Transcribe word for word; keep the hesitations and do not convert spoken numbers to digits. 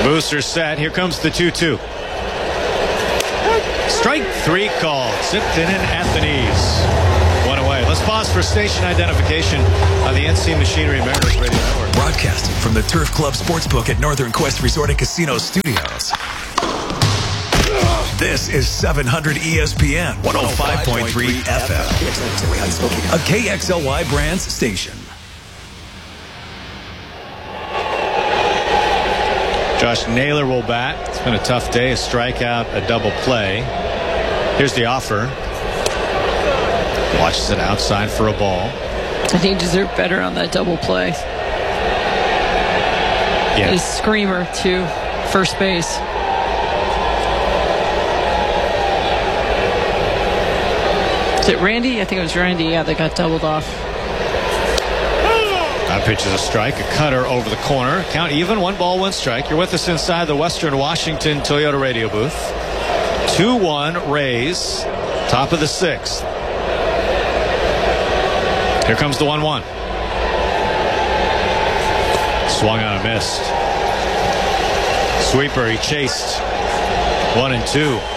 Booster set. Here comes the two two. Strike three called. Zipton and Anthony's. One away. Let's pause for station identification on the N C Machinery Mariners Radio Network. Broadcasting from the Turf Club Sportsbook at Northern Quest Resort and Casino Studios. This is seven hundred E S P N one oh five point three F M, a K X L Y Brands station. Josh Naylor will bat. It's been a tough day. A strikeout, a double play. Here's the offer. Watches it outside for a ball. I think he deserved better on that double play. Yeah. His screamer to first base. Is it Randy? I think it was Randy. Yeah, they got doubled off. That pitch is a strike, a cutter over the corner. Count even, one ball, one strike. You're with us inside the Western Washington Toyota radio booth. two one Rays, top of the sixth. Here comes the one one. Swung on and missed. Sweeper, he chased. One and two.